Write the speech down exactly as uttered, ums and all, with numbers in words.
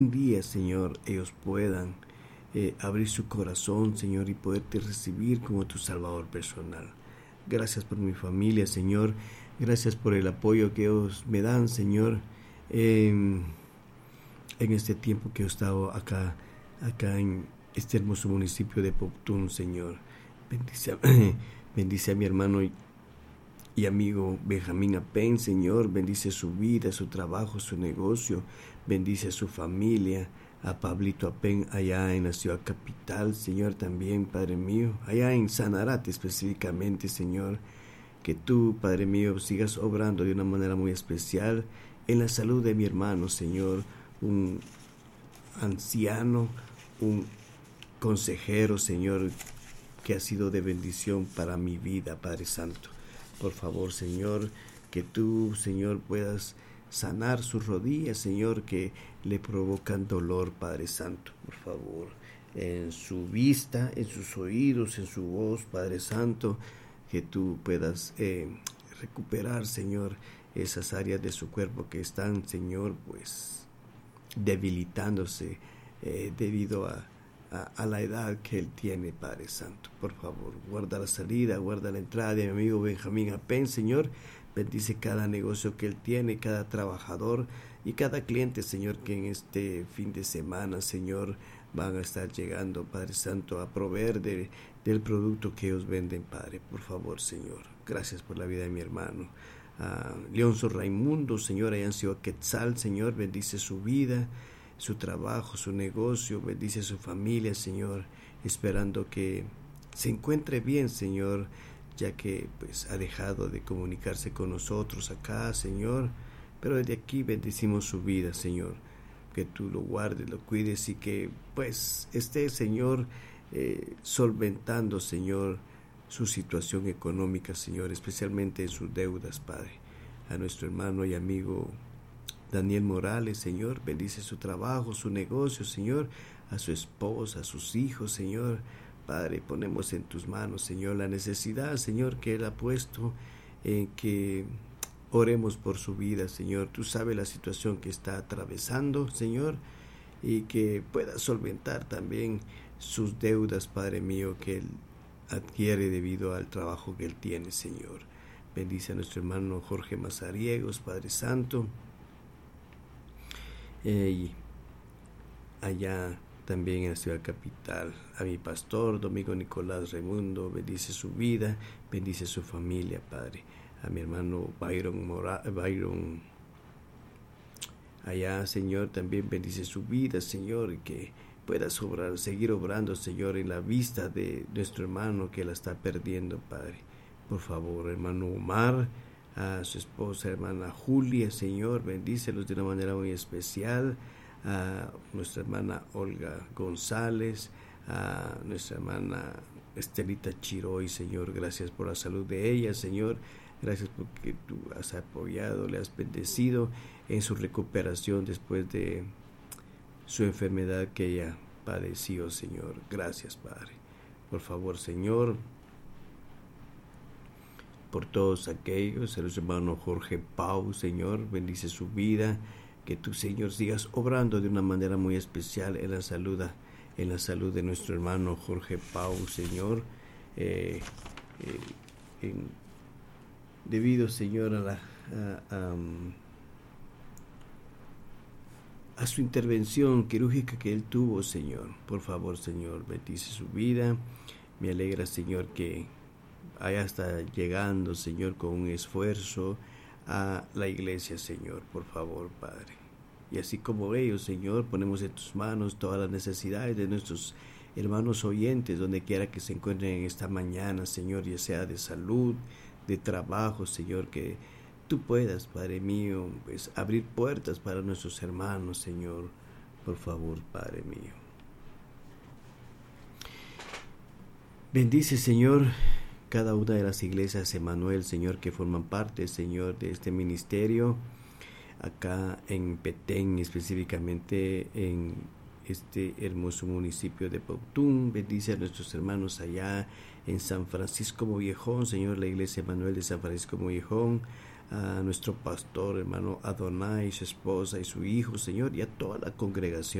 un día, Señor, ellos puedan eh, abrir su corazón, Señor, y poderte recibir como tu Salvador personal. Gracias por mi familia, Señor. Gracias por el apoyo que ellos me dan, Señor, eh, en este tiempo que he estado acá, acá en este hermoso municipio de Poptún, Señor. Bendice a, bendice a mi hermano y, y amigo Benjamín Apen, Señor. Bendice su vida, su trabajo, su negocio. Bendice a su familia, a Pablito Apen allá en la ciudad capital, Señor, también, Padre mío, allá en Sanarate específicamente, Señor. Que tú, Padre mío, sigas obrando de una manera muy especial en la salud de mi hermano, Señor, un anciano, un consejero, Señor, que ha sido de bendición para mi vida, Padre Santo. Por favor, Señor, que tú, Señor, puedas sanar sus rodillas, Señor, que le provocan dolor, Padre Santo, por favor, en su vista, en sus oídos, en su voz, Padre Santo, que tú puedas eh, recuperar, Señor, esas áreas de su cuerpo que están, Señor, pues debilitándose eh, debido a, a, a la edad que él tiene, Padre Santo. Por favor, guarda la salida, guarda la entrada de mi amigo Benjamín Apen, Señor. Bendice cada negocio que él tiene, cada trabajador y cada cliente, Señor, que en este fin de semana, Señor, van a estar llegando, Padre Santo, a proveer de, del producto que ellos venden, Padre. Por favor, Señor, gracias por la vida de mi hermano. Uh, Leonzo Raimundo, Señor, allá en Ciudad Quetzal, Señor, bendice su vida, su trabajo, su negocio, bendice su familia, Señor, esperando que se encuentre bien, Señor, ya que pues ha dejado de comunicarse con nosotros acá, Señor, pero desde aquí bendecimos su vida, Señor, que tú lo guardes, lo cuides y que pues esté, Señor, eh, solventando, Señor, su situación económica, Señor, especialmente en sus deudas, Padre. A nuestro hermano y amigo Daniel Morales, Señor, bendice su trabajo, su negocio, Señor, a su esposa, a sus hijos, Señor. Padre, ponemos en tus manos, Señor, la necesidad, Señor, que Él ha puesto en que oremos por su vida, Señor. Tú sabes la situación que está atravesando, Señor, y que pueda solventar también sus deudas, Padre mío, que Él adquiere debido al trabajo que Él tiene, Señor. Bendice a nuestro hermano Jorge Mazariegos, Padre Santo, eh, y allá también en la ciudad capital, a mi pastor Domingo Nicolás Raimundo, bendice su vida, bendice su familia, Padre. A mi hermano Byron, Mora, Byron allá, Señor, también bendice su vida, Señor, y que puedas obrar, seguir obrando, Señor, en la vista de nuestro hermano que la está perdiendo, Padre. Por favor, hermano Omar, a su esposa, hermana Julia, Señor, bendícelos de una manera muy especial. A nuestra hermana Olga González, a nuestra hermana Estelita Chiroy, Señor, gracias por la salud de ella, Señor, gracias porque tú has apoyado, le has bendecido en su recuperación después de su enfermedad que ella padeció, Señor. Gracias, Padre. Por favor, Señor, por todos aquellos, el hermano Jorge Pau, Señor, bendice su vida. Que tú, Señor, sigas obrando de una manera muy especial en la salud, en la salud de nuestro hermano Jorge Pau, Señor, eh, eh, en, debido, Señor, a la a, a, a su intervención quirúrgica que él tuvo, Señor. Por favor, Señor, bendice su vida. Me alegra, Señor, que haya está llegando, Señor, con un esfuerzo a la iglesia, Señor, por favor, Padre. Y así como ellos, Señor, ponemos en tus manos todas las necesidades de nuestros hermanos oyentes, donde quiera que se encuentren en esta mañana, Señor, ya sea de salud, de trabajo, Señor, que tú puedas, Padre mío, pues abrir puertas para nuestros hermanos, Señor, por favor, Padre mío. Bendice, Señor, cada una de las iglesias Emanuel, Señor, que forman parte, Señor, de este ministerio, acá en Petén, específicamente en este hermoso municipio de Poptún. Bendice a nuestros hermanos allá en San Francisco Mollejón, Señor, la iglesia Emanuel de San Francisco Mollejón, a nuestro pastor, hermano Adonai, su esposa y su hijo, Señor, y a toda la congregación.